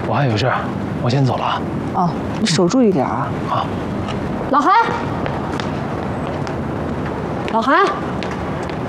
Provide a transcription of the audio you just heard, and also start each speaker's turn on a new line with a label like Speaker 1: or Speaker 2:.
Speaker 1: 我还有事，我先走了啊。
Speaker 2: 哦，你守住一点啊。
Speaker 1: 好。
Speaker 2: 老韩，老韩。